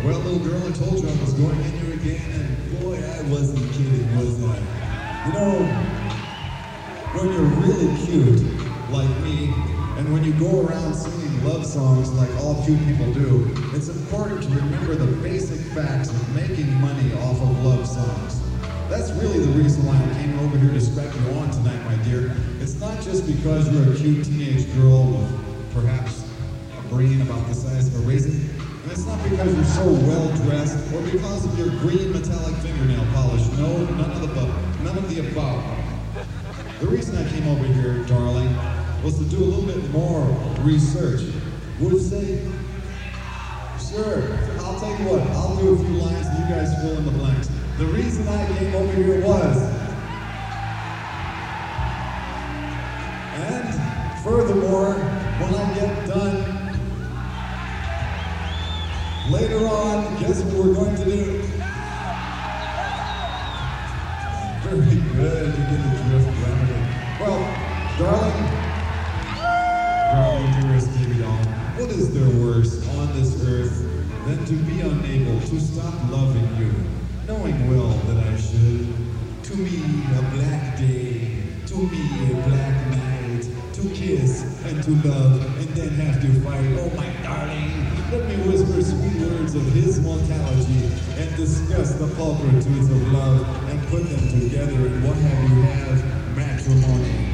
Well, little girl, I told you I was going in here again, and boy, I wasn't kidding, was I? You know, when you're really cute, like me, and when you go around singing love songs like all cute people do, it's important to remember the basic facts of making money off of love songs. That's really the reason why I came over here to strap you on tonight, my dear. It's not just because you're a cute teenage girl with perhaps a brain about the size of a raisin. And it's not because you're so well dressed or because of your green metallic fingernail polish. No, none of the above. The reason I came over here, darling, was to do a little bit more research. Would you say? Sure. I'll tell you what, I'll do a few lines and you guys fill in the blanks. The reason I came over here was, and furthermore, when I get done, later on, guess what we're going to do? Very good, you get the drift, Brandon. Well, darling, dearest baby doll, what is there worse on this earth than to be unable to stop loving you, knowing well that I should? To me, a black day, to me, a black night, to kiss and to love and then have to fight. Oh my darling, let me whisper sweet words of his mortality and discuss the pulchritudes of love and put them together in what have you have matrimony.